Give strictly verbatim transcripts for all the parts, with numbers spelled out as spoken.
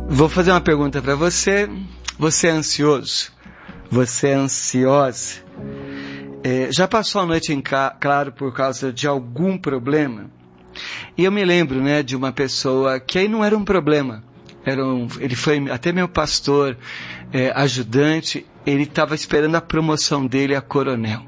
Vou fazer uma pergunta para você. Você é ansioso? Você é ansiosa? É, já passou a noite em ca- claro por causa de algum problema? E eu me lembro, né, de uma pessoa que aí não era um problema. Era um, ele foi até meu pastor, é, ajudante. Ele estava esperando a promoção dele a coronel.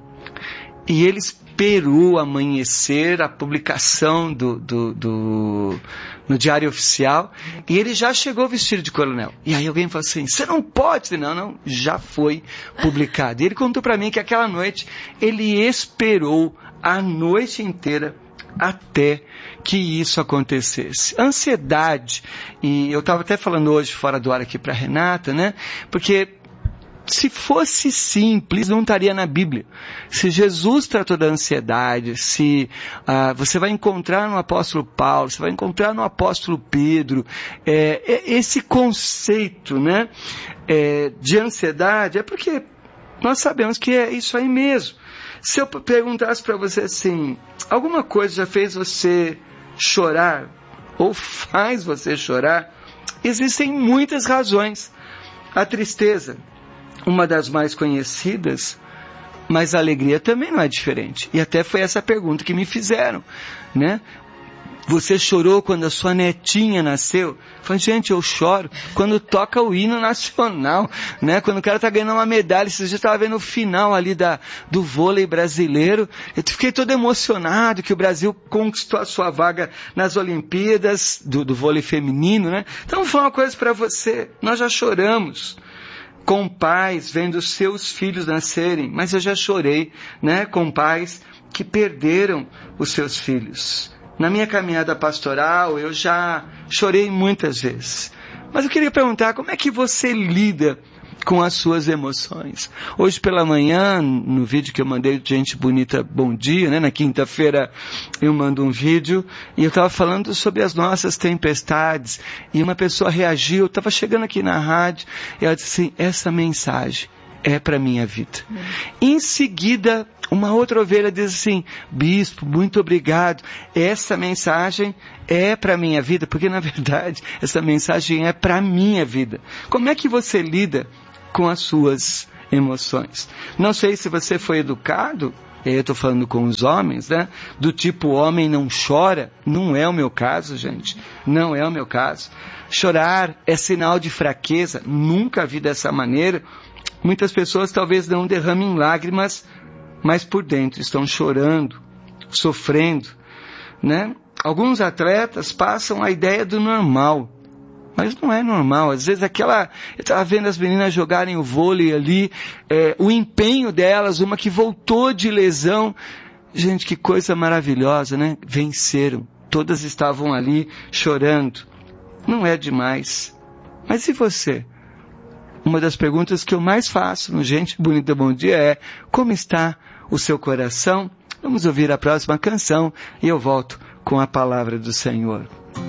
E ele esperou amanhecer a publicação do, do, do, no Diário Oficial, e ele já chegou vestido de coronel. E aí alguém falou assim, você não pode. Não, não, já foi publicado. E ele contou para mim que aquela noite ele esperou a noite inteira até que isso acontecesse. Ansiedade, e eu estava até falando hoje fora do ar aqui para Renata, né? Porque se fosse simples, não estaria na Bíblia. Se Jesus tratou da ansiedade, se ah, você vai encontrar no apóstolo Paulo, você vai encontrar no apóstolo Pedro, é, esse conceito, né, é, de ansiedade, é porque nós sabemos que é isso aí mesmo. Se eu perguntasse para você assim, alguma coisa já fez você chorar, ou faz você chorar, existem muitas razões. A tristeza, uma das mais conhecidas, mas a alegria também não é diferente. E até foi essa pergunta que me fizeram, né? Você chorou quando a sua netinha nasceu? Eu falei, gente, eu choro quando toca o hino nacional, né? Quando o cara tá ganhando uma medalha. Você já estava vendo o final ali da, do vôlei brasileiro. Eu fiquei todo emocionado que o Brasil conquistou a sua vaga nas Olimpíadas do, do vôlei feminino, né? Então, vou falar uma coisa para você. Nós já choramos com pais vendo seus filhos nascerem, mas eu já chorei, né, com pais que perderam os seus filhos. Na minha caminhada pastoral, eu já chorei muitas vezes. Mas eu queria perguntar, como é que você lida com as suas emoções? Hoje pela manhã, no vídeo que eu mandei de Gente Bonita Bom Dia, né, na quinta-feira eu mando um vídeo, e eu estava falando sobre as nossas tempestades, e uma pessoa reagiu, eu estava chegando aqui na rádio, e ela disse assim, essa mensagem é para a minha vida. Uhum. Em seguida, uma outra ovelha diz assim, bispo, muito obrigado, essa mensagem é para a minha vida, porque na verdade essa mensagem é para a minha vida. Como é que você lida com as suas emoções? Não sei se você foi educado, eu estou falando com os homens, né? Do tipo, homem não chora. Não é o meu caso, gente. Não é o meu caso. Chorar é sinal de fraqueza. Nunca vi dessa maneira. Muitas pessoas talvez não derramem lágrimas, mas por dentro estão chorando, sofrendo, né? Alguns atletas passam a ideia do normal, mas não é normal. Às vezes aquela, eu estava vendo as meninas jogarem o vôlei ali, é, o empenho delas, uma que voltou de lesão, gente, que coisa maravilhosa, né? Venceram, todas estavam ali chorando, não é demais. Mas e você? Uma das perguntas que eu mais faço no Gente Bonita Bom Dia é, como está o seu coração? Vamos ouvir a próxima canção e eu volto com a palavra do Senhor.